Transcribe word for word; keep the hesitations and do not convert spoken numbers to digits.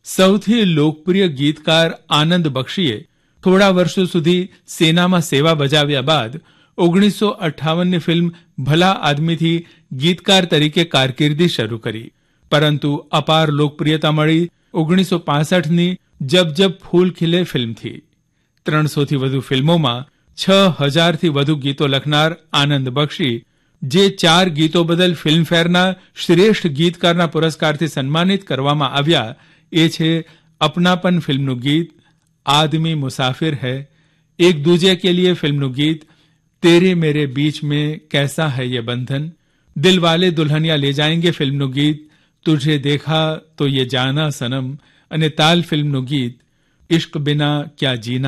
સૌથી લોકપ્રિય ગીતકાર આનંદ બક્ષીએ થોડા વર્ષો સુધી સેનામાં સેવા બજાવ્યા બાદ ઓગણીસો અઠ્ઠાવનની ફિલ્મ ભલા આદમીથી ગીતકાર તરીકે કારકિર્દી શરૂ કરી, પરંતુ અપાર લોકપ્રિયતા મળી ઓગણીસો પાસઠની જબ જબ ફૂલ ખિલે ફિલ્મથી. ત્રણસોથી વધુ ફિલ્મોમાં છ હજારથી વધુ ગીતો લખનાર આનંદ બક્ષી, જે ચાર ગીતો બદલ ફિલ્મફેરના શ્રેષ્ઠ ગીતકારના પુરસ્કારથી સન્માનિત કરવામાં આવ્યા, એ છે અપનાપન ફિલ્મનું ગીત, આદમી મુસાફિર હૈ, એક દૂજે કે લીએ ફિલ્મનું ગીત, તેરે મેરે બીચ મેં કૈસા હૈ યે બંધન, દિલવાલે દુલ્હનિયા લે જાયેંગે ફિલ્મનું ગીત, તુझे દેખા તો યે જાના સનમ અને તાલ ફિલ્મનું ગીત, ઇશ્ક બિના ક્યા જીના